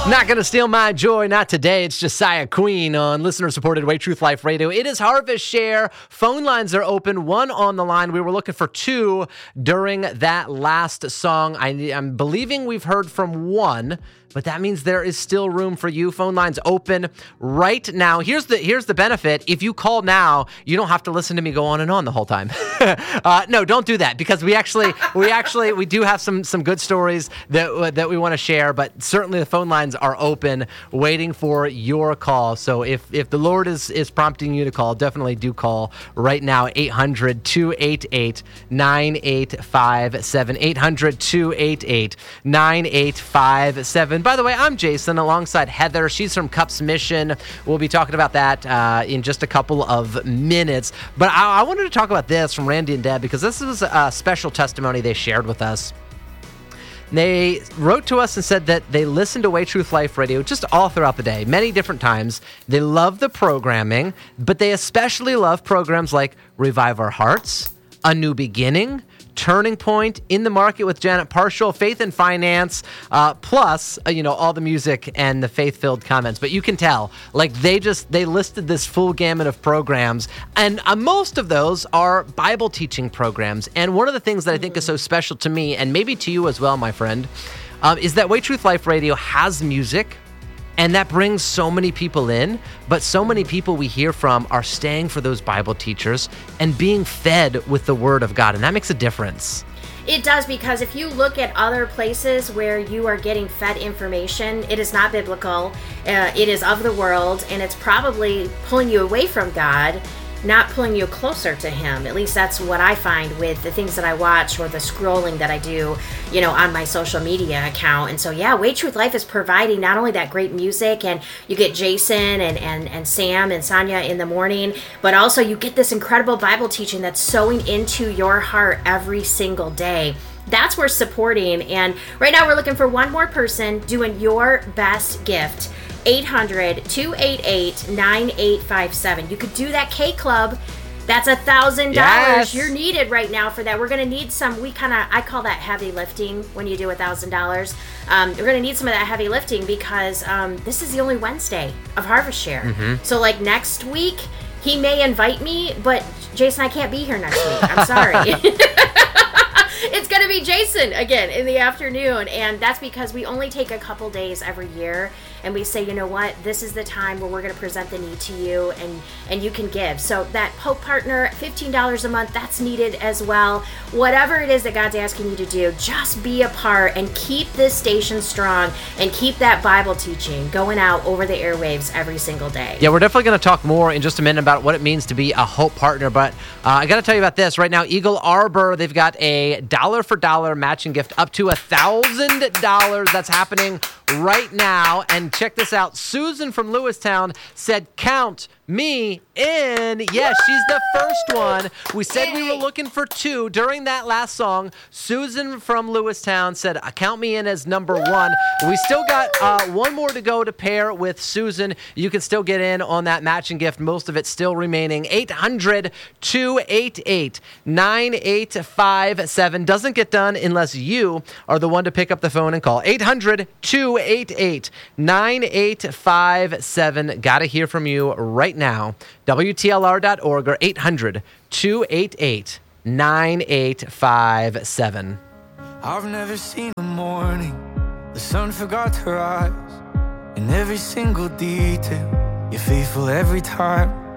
Not gonna steal my joy, not today. It's Josiah Queen on listener-supported Way Truth Life Radio. It is Harvest Share. Phone lines are open, one on the line. We were looking for two during that last song. I'm believing we've heard from one, but that means there is still room for you. Phone lines open right now. Here's the benefit. If you call now, you don't have to listen to me go on and on the whole time. No, don't do that, because we do have some good stories that we want to share, but certainly the phone lines are open waiting for your call. So if the Lord is prompting you to call, definitely do call right now. 800-288-9857. 800-288-9857. By the way, I'm Jason alongside Heather. She's from Cups Mission. We'll be talking about that in just a couple of minutes. But I wanted to talk about this from Randy and Deb, because this is a special testimony they shared with us. They wrote to us and said that they listen to Way Truth Life Radio just all throughout the day, many different times. They love the programming, but they especially love programs like Revive Our Hearts, A New Beginning, Turning Point, In the Market with Janet Parshall, Faith and Finance, plus, all the music and the faith-filled comments. But you can tell, they listed this full gamut of programs, and most of those are Bible teaching programs. And one of the things that I think is so special to me, and maybe to you as well, my friend, is that Way Truth Life Radio has music, and that brings so many people in, but so many people we hear from are staying for those Bible teachers and being fed with the Word of God, and that makes a difference. It does, because if you look at other places where you are getting fed information, it is not biblical, it is of the world, and it's probably pulling you away from God, not pulling you closer to Him. At least that's what I find with the things that I watch or the scrolling that I do, on my social media account. And so, Way Truth Life is providing not only that great music, and you get Jason and Sam and Sonia in the morning, but also you get this incredible Bible teaching that's sowing into your heart every single day. That's worth supporting. And right now we're looking for one more person doing your best gift. 800-288-9857. You could do that K Club. That's $1,000. Yes. You're needed right now for that. We're going to need some, I call that heavy lifting when you do $1,000. We're going to need some of that heavy lifting, because this is the only Wednesday of Harvest Share. Mm-hmm. So next week, he may invite me, but Jason, I can't be here next week. I'm sorry. It's going to be Jason again in the afternoon, and that's because we only take a couple days every year, and we say, you know what, this is the time where we're going to present the need to you, and you can give. So that Hope Partner, $15 a month, that's needed as well. Whatever it is that God's asking you to do, just be a part and keep this station strong and keep that Bible teaching going out over the airwaves every single day. Yeah, we're definitely going to talk more in just a minute about what it means to be a Hope Partner, but I got to tell you about this. Right now, Eagle Arbor, they've got a dollar-for-dollar matching gift up to $1,000. That's happening right now. And check this out. Susan from Lewistown said, "Count me in." Yes, she's the first one. We said we were looking for two during that last song. Susan from Lewistown said, "Count me in as number one." We still got one more to go to pair with Susan. You can still get in on that matching gift. Most of it still remaining. 800-288-9857. Doesn't get done unless you are the one to pick up the phone and call. 800-288-9857. Got to hear from you right now. WTLR.org or 800-288-9857. I've never seen the morning, the sun forgot to rise. In every single detail, you're faithful every time.